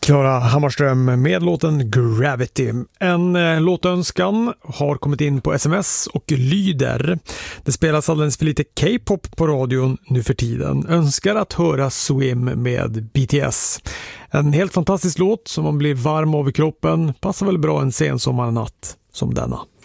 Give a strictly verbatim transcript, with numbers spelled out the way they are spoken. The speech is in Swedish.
Klara Hammarström med låten Gravity. En eh, låtönskan har kommit in på sms och lyder: det spelas alldeles för lite K-pop på radion nu för tiden. Önskar att höra Swim med B T S. En helt fantastisk låt som man blir varm av i kroppen. Passar väl bra en sen sommarnatt som denna.